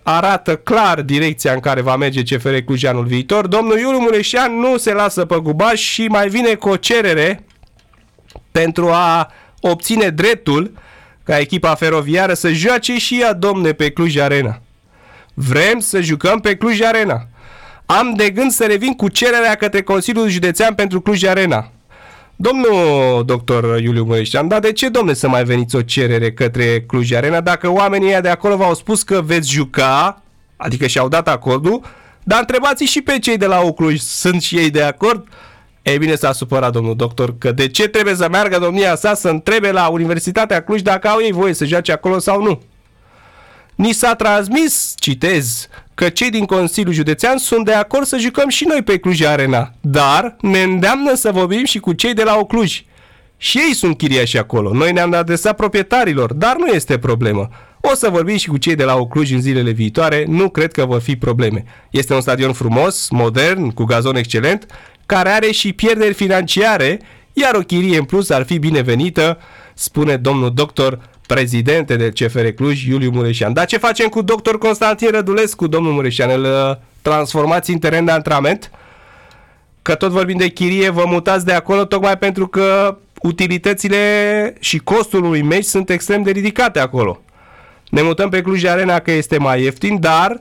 arată clar direcția în care va merge CFR Cluj anul viitor. Domnul Iuliu Mureșan nu se lasă pe gubaș și mai vine cu o cerere pentru a obține dreptul ca echipa feroviară să joace și ea, domne, pe Cluj Arena. Vrem să jucăm pe Cluj Arena. Am de gând să revin cu cererea către Consiliul Județean pentru Cluj Arena. Domnul doctor Iuliu Mureșan, dar de ce, domne, să mai veniți o cerere către Cluj Arena dacă oamenii ăia de acolo v-au spus că veți juca, adică și-au dat acordul, dar întrebați și pe cei de la Cluj, sunt și ei de acord? Ei bine, s-a supărat domnul doctor că de ce trebuie să meargă domnia sa să întrebe la Universitatea Cluj dacă au ei voie să joace acolo sau nu. Ni s-a transmis, citez, că cei din Consiliul Județean sunt de acord să jucăm și noi pe Cluj Arena, dar ne îndeamnă să vorbim și cu cei de la Cluj. Și ei sunt chiriași acolo. Noi ne-am adresat proprietarilor, dar nu este problemă. O să vorbim și cu cei de la Cluj în zilele viitoare, nu cred că vor fi probleme. Este un stadion frumos, modern, cu gazon excelent, care are și pierderi financiare, iar o chirie în plus ar fi binevenită, spune domnul doctor, prezidente de CFR Cluj, Iuliu Mureșan. Dar ce facem cu doctor Constantin Rădulescu, domnul Mureșan? Îl transformați în teren de antrenament? Că tot vorbim de chirie, vă mutați de acolo tocmai pentru că utilitățile și costul unui meci sunt extrem de ridicate acolo. Ne mutăm pe Cluj Arena că este mai ieftin, dar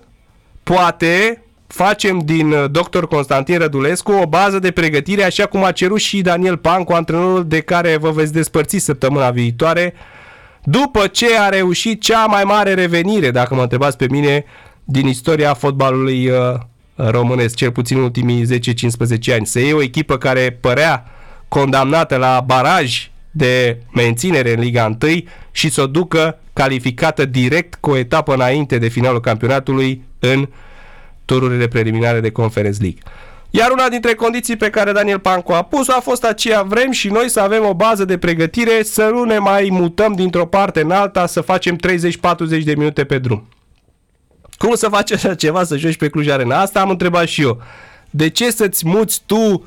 poate facem din doctor Constantin Rădulescu o bază de pregătire, așa cum a cerut și Daniel Pancu, antrenorul de care vă veți despărți săptămâna viitoare, după ce a reușit cea mai mare revenire, dacă mă întrebați pe mine, din istoria fotbalului românesc, cel puțin în ultimii 10-15 ani. Să iei o echipă care părea condamnată la baraj de menținere în Liga 1 și să o ducă calificată direct cu o etapă înainte de finalul campionatului în tururile preliminare de Conference League. Iar una dintre condiții pe care Daniel Pancu a pus a fost aceea: vrem și noi să avem o bază de pregătire, să nu ne mai mutăm dintr-o parte în alta, să facem 30-40 de minute pe drum. Cum să faci așa ceva, să joci pe Cluj Arena? Asta am întrebat și eu. De ce să-ți muți tu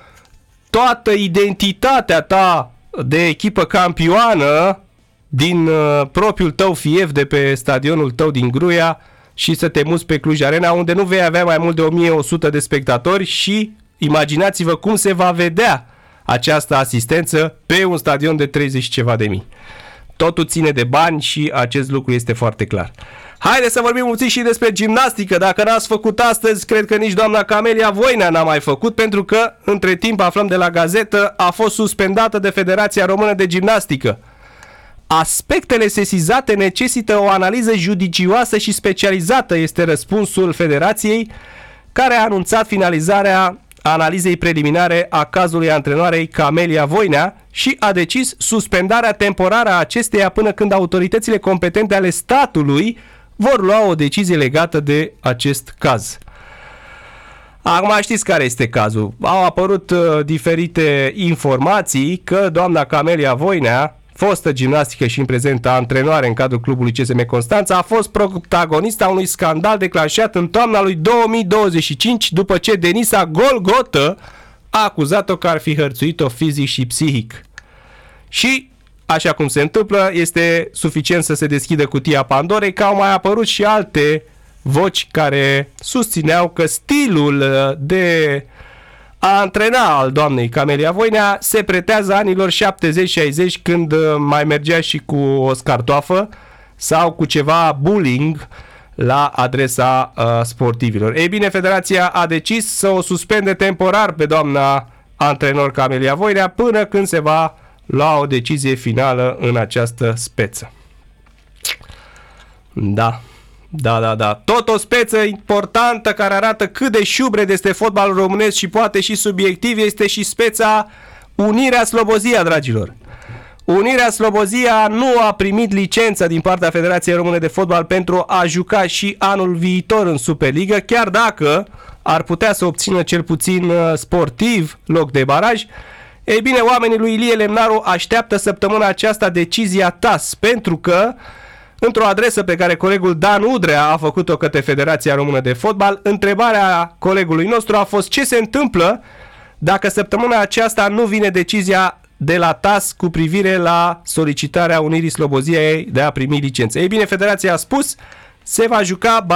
toată identitatea ta de echipă campioană din propriul tău fief de pe stadionul tău din Gruia și să te muți pe Cluj Arena, unde nu vei avea mai mult de 1100 de spectatori și imaginați-vă cum se va vedea această asistență pe un stadion de 30 ceva de mii. Totul ține de bani și acest lucru este foarte clar. Haideți să vorbim puțin și despre gimnastică. Dacă n-ați făcut astăzi, cred că nici doamna Camelia Voinea n-a mai făcut, pentru că, între timp, aflăm de la gazetă, a fost suspendată de Federația Română de Gimnastică. Aspectele sesizate necesită o analiză judicioasă și specializată, este răspunsul Federației, care a anunțat finalizarea analizei preliminare a cazului antrenoarei Camelia Voinea și a decis suspendarea temporară a acesteia până când autoritățile competente ale statului vor lua o decizie legată de acest caz. Acum știți care este cazul. Au apărut diferite informații că doamna Camelia Voinea, fostă gimnastică și în prezent antrenoare în cadrul clubului CSM Constanța, a fost protagonista unui scandal declanșat în toamna lui 2025 după ce Denisa Golgotă a acuzat-o că ar fi hărțuit-o fizic și psihic. Și, așa cum se întâmplă, este suficient să se deschidă cutia Pandorei, că au mai apărut și alte voci care susțineau că stilul de a antrena al doamnei Camelia Voinea se pretează anilor 70-60, când mai mergea și cu o scartoafă sau cu ceva bullying la adresa sportivilor. Ei bine, Federația a decis să o suspende temporar pe doamna antrenor Camelia Voinea până când se va lua o decizie finală în această speță. Da. Tot o speță importantă care arată cât de șubred este fotbalul românesc și poate și subiectiv este și speța Unirea Slobozia, dragilor. Unirea Slobozia nu a primit licența din partea Federației Române de Fotbal pentru a juca și anul viitor în Superligă, chiar dacă ar putea să obțină cel puțin sportiv loc de baraj. Ei bine, oamenii lui Ilie Lemnaru așteaptă săptămâna aceasta decizia TAS, pentru că într-o adresă pe care colegul Dan Udrea a făcut-o către Federația Română de Fotbal, întrebarea colegului nostru a fost ce se întâmplă dacă săptămâna aceasta nu vine decizia de la TAS cu privire la solicitarea Unirii Sloboziei de a primi licență. Ei bine, Federația a spus se va juca